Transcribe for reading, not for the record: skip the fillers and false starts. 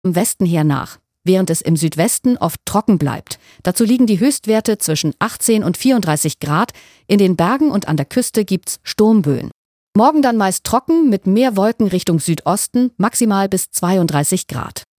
im Westen her nach, während es im Südwesten oft trocken bleibt. Dazu liegen die Höchstwerte zwischen 18 und 34 Grad. In den Bergen und an der Küste gibt's Sturmböen. Morgen dann meist trocken mit mehr Wolken Richtung Südosten, maximal bis 32 Grad.